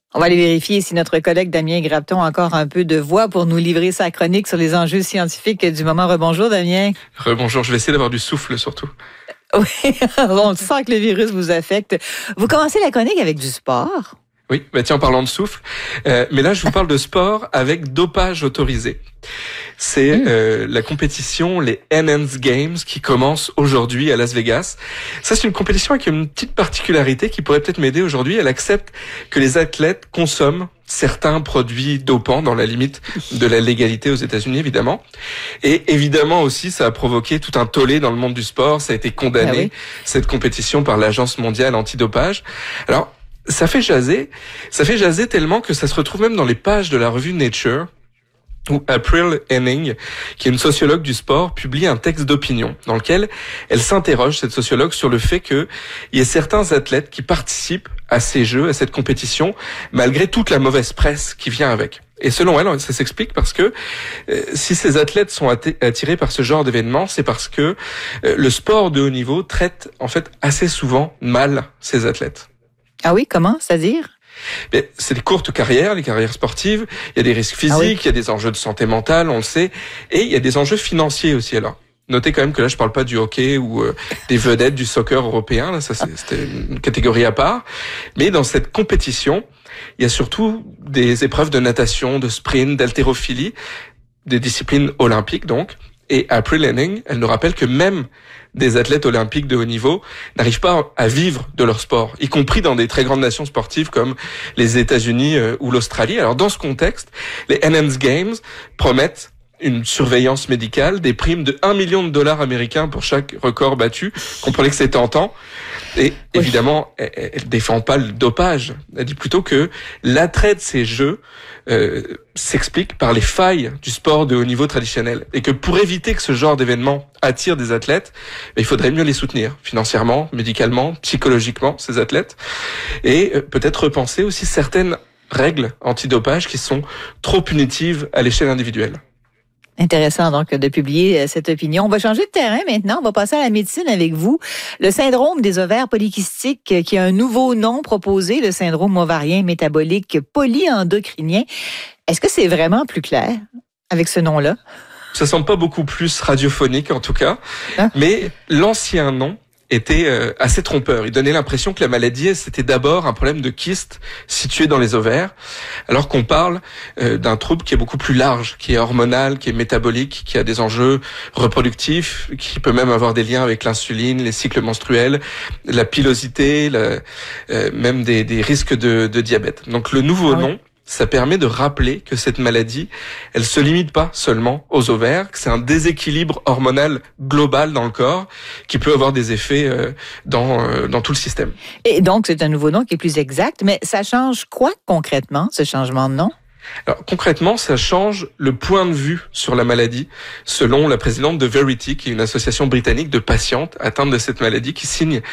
On va aller vérifier si notre collègue Damien Grabton a encore un peu de voix pour nous livrer sa chronique sur les enjeux scientifiques du moment. Rebonjour, Damien. Rebonjour, je vais essayer d'avoir du souffle surtout. Oui, on sent que le virus vous affecte. Vous commencez la chronique avec du sport. Oui, tiens, en parlant de souffle, mais là je vous parle de sport avec dopage autorisé. C'est la compétition, les NN's Games, qui commence aujourd'hui à Las Vegas. Ça, c'est une compétition avec une petite particularité qui pourrait peut-être m'aider aujourd'hui. Elle accepte que les athlètes consomment certains produits dopants dans la limite de la légalité aux États-Unis, évidemment. Et évidemment aussi, ça a provoqué tout un tollé dans le monde du sport. Ça a été condamné, cette compétition, par l'Agence mondiale antidopage. Alors, ça fait jaser tellement que ça se retrouve même dans les pages de la revue Nature, où April Henning, qui est une sociologue du sport, publie un texte d'opinion dans lequel elle s'interroge, cette sociologue, sur le fait qu'il y ait certains athlètes qui participent à ces jeux, à cette compétition, malgré toute la mauvaise presse qui vient avec. Et selon elle, ça s'explique parce que si ces athlètes sont attirés par ce genre d'événement, c'est parce que le sport de haut niveau traite en fait assez souvent mal ces athlètes. Ah oui, comment? C'est-à-dire? C'est des courtes carrières, les carrières sportives. Il y a des risques physiques, il y a des enjeux de santé mentale, on le sait, et il y a des enjeux financiers aussi. Alors, notez quand même que là, je parle pas du hockey ou des vedettes du soccer européen. Là, ça, c'était une catégorie à part. Mais dans cette compétition, il y a surtout des épreuves de natation, de sprint, d'haltérophilie, des disciplines olympiques donc. Et April Henning, elle nous rappelle que même des athlètes olympiques de haut niveau n'arrivent pas à vivre de leur sport, y compris dans des très grandes nations sportives comme les États-Unis ou l'Australie. Alors dans ce contexte, les NN's Games promettent une surveillance médicale, des primes de $1 million américains pour chaque record battu. Comprenez que c'est tentant. Et évidemment, elle défend pas le dopage. Elle dit plutôt que l'attrait de ces jeux s'explique par les failles du sport de haut niveau traditionnel. Et que pour éviter que ce genre d'événement attire des athlètes, il faudrait mieux les soutenir financièrement, médicalement, psychologiquement, ces athlètes. Et peut-être repenser aussi certaines règles antidopage qui sont trop punitives à l'échelle individuelle. Intéressant donc de publier cette opinion. On va changer de terrain maintenant. On va passer à la médecine avec vous. Le syndrome des ovaires polykystiques, qui a un nouveau nom proposé, le syndrome ovarien métabolique polyendocrinien. Est-ce que c'est vraiment plus clair avec ce nom-là? Ça semble pas beaucoup plus radiophonique en tout cas, mais l'ancien nom était assez trompeur. Il donnait l'impression que la maladie, c'était d'abord un problème de kyste situé dans les ovaires, alors qu'on parle d'un trouble qui est beaucoup plus large, qui est hormonal, qui est métabolique, qui a des enjeux reproductifs, qui peut même avoir des liens avec l'insuline, les cycles menstruels, la pilosité, même des risques de diabète. Donc le nouveau nom, ça permet de rappeler que cette maladie, elle se limite pas seulement aux ovaires, que c'est un déséquilibre hormonal global dans le corps qui peut avoir des effets dans tout le système. Et donc, c'est un nouveau nom qui est plus exact, mais ça change quoi concrètement, ce changement de nom? Alors, concrètement, ça change le point de vue sur la maladie, selon la présidente de Verity, qui est une association britannique de patientes atteintes de cette maladie, qui signe